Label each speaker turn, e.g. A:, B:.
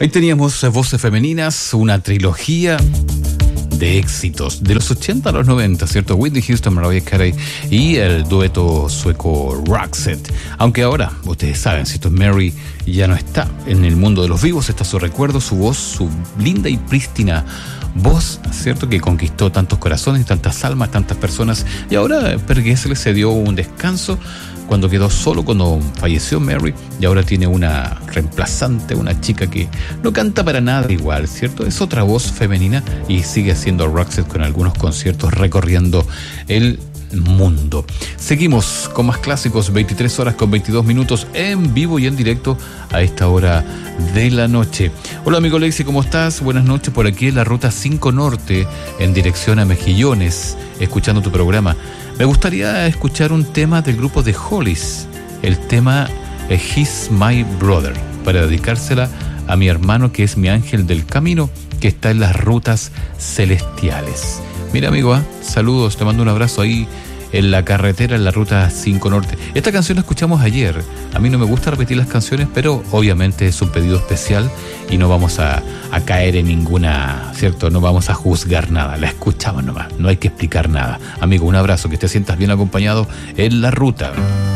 A: Ahí teníamos voces femeninas, una trilogía de éxitos de los 80 a los 90, ¿cierto? Whitney Houston, Mariah Carey y el dueto sueco Roxette. Aunque ahora, ustedes saben, ¿cierto? Mary ya no está en el mundo de los vivos, está su recuerdo, su voz, su linda y prístina voz, ¿cierto? Que conquistó tantos corazones, tantas almas, tantas personas. Y ahora Per Gessle se dio un descanso cuando quedó solo, cuando falleció Mary, y ahora tiene una reemplazante, una chica que no canta para nada igual, ¿cierto? Es otra voz femenina y sigue haciendo Roxette con algunos conciertos recorriendo el mundo. Seguimos con más clásicos, 23 horas con 22 minutos en vivo y en directo a esta hora de la noche. Hola amigo Lexi, ¿cómo estás? Buenas noches, por aquí en la ruta 5 Norte en dirección a Mejillones, escuchando tu programa. Me gustaría escuchar un tema del grupo de Hollies, el tema He's My Brother, para dedicársela a mi hermano que es mi ángel del camino, que está en las rutas celestiales. Mira amigo, saludos, te mando un abrazo ahí en la carretera, en la ruta 5 Norte. Esta canción la escuchamos ayer. A mí no me gusta repetir las canciones, pero obviamente es un pedido especial y no vamos a caer en ninguna, ¿cierto? No vamos a juzgar nada, la escuchamos nomás, no hay que explicar nada. Amigo, un abrazo, que te sientas bien acompañado en la ruta.